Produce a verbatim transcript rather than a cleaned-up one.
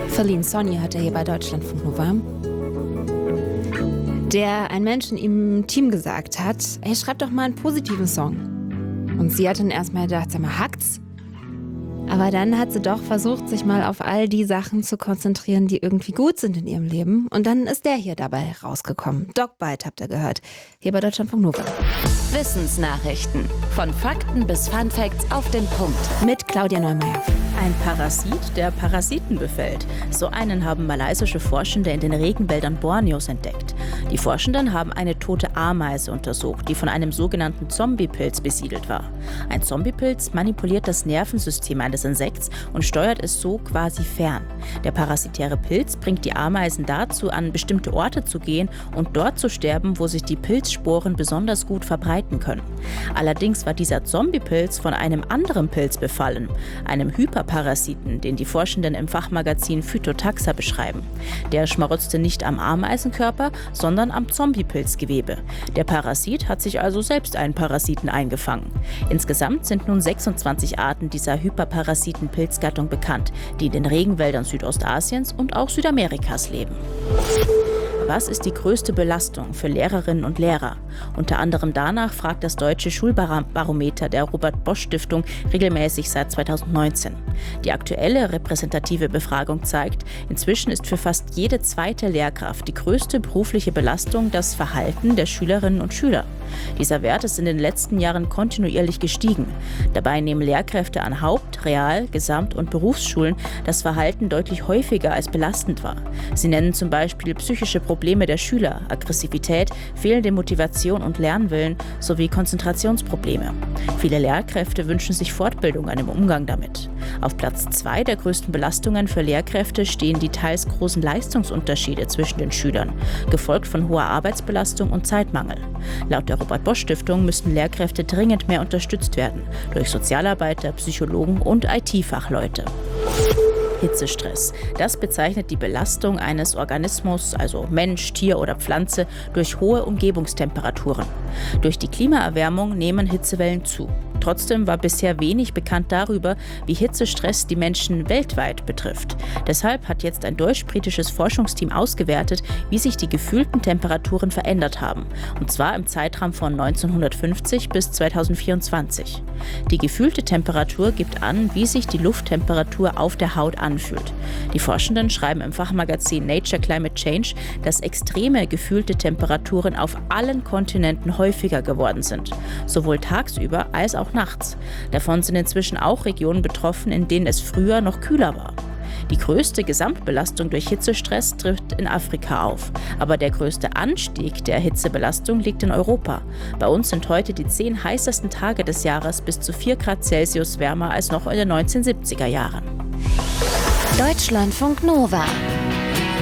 Feline Sonny hat er hier bei Deutschlandfunk Nova. Der ein Mensch in ihm Team gesagt hat, hey, schreib doch mal einen positiven Song. Und sie hat dann erstmal gedacht, sag mal, hackt's? Aber dann hat sie doch versucht, sich mal auf all die Sachen zu konzentrieren, die irgendwie gut sind in ihrem Leben. Und dann ist der hier dabei rausgekommen. Dogbite habt ihr gehört. Hier bei Deutschlandfunk Nova. Wissensnachrichten. Von Fakten bis Funfacts auf den Punkt. Mit Claudia Neumeier. Ein Parasit, der Parasiten befällt. So einen haben malaysische Forschende in den Regenwäldern Borneos entdeckt. Die Forschenden haben eine tote Ameise untersucht, die von einem sogenannten Zombiepilz besiedelt war. Ein Zombiepilz manipuliert das Nervensystem eines Insekts und steuert es so quasi fern. Der parasitäre Pilz bringt die Ameisen dazu, an bestimmte Orte zu gehen und dort zu sterben, wo sich die Pilzsporen besonders gut verbreiten können. Allerdings war dieser Zombiepilz von einem anderen Pilz befallen, einem Hyperparasiten, den die Forschenden im Fachmagazin Phytotaxa beschreiben. Der schmarotzte nicht am Ameisenkörper, sondern am Zombiepilzgewebe. Der Parasit hat sich also selbst einen Parasiten eingefangen. Insgesamt sind nun sechsundzwanzig Arten dieser Hyperparasiten-Pilzgattung bekannt, die in den Regenwäldern Südostasiens und auch Südamerikas leben. Was ist die größte Belastung für Lehrerinnen und Lehrer? Unter anderem danach fragt das deutsche Schulbarometer der Robert-Bosch-Stiftung regelmäßig seit zweitausendneunzehn. Die aktuelle repräsentative Befragung zeigt, inzwischen ist für fast jede zweite Lehrkraft die größte berufliche Belastung das Verhalten der Schülerinnen und Schüler. Dieser Wert ist in den letzten Jahren kontinuierlich gestiegen. Dabei nehmen Lehrkräfte an Haupt-, Real-, Gesamt- und Berufsschulen das Verhalten deutlich häufiger als belastend wahr. Sie nennen zum Beispiel psychische Probleme der Schüler, Aggressivität, fehlende Motivation und Lernwillen sowie Konzentrationsprobleme. Viele Lehrkräfte wünschen sich Fortbildung im Umgang damit. Auf Platz zwei der größten Belastungen für Lehrkräfte stehen die teils großen Leistungsunterschiede zwischen den Schülern, gefolgt von hoher Arbeitsbelastung und Zeitmangel. Laut der Robert-Bosch-Stiftung müssten Lehrkräfte dringend mehr unterstützt werden, durch Sozialarbeiter, Psychologen und I T-Fachleute. Hitzestress. Das bezeichnet die Belastung eines Organismus, also Mensch, Tier oder Pflanze, durch hohe Umgebungstemperaturen. Durch die Klimaerwärmung nehmen Hitzewellen zu. Trotzdem war bisher wenig bekannt darüber, wie Hitzestress die Menschen weltweit betrifft. Deshalb hat jetzt ein deutsch-britisches Forschungsteam ausgewertet, wie sich die gefühlten Temperaturen verändert haben. Und zwar im Zeitraum von neunzehnhundertfünfzig bis zweitausendvierundzwanzig. Die gefühlte Temperatur gibt an, wie sich die Lufttemperatur auf der Haut anfühlt. Die Forschenden schreiben im Fachmagazin Nature Climate Change, dass extreme gefühlte Temperaturen auf allen Kontinenten häufiger geworden sind, sowohl tagsüber als auch nachts. Davon sind inzwischen auch Regionen betroffen, in denen es früher noch kühler war. Die größte Gesamtbelastung durch Hitzestress trifft in Afrika auf. Aber der größte Anstieg der Hitzebelastung liegt in Europa. Bei uns sind heute die zehn heißesten Tage des Jahres bis zu vier Grad Celsius wärmer als noch in den neunzehnhundertsiebziger Jahren. Deutschlandfunk Nova.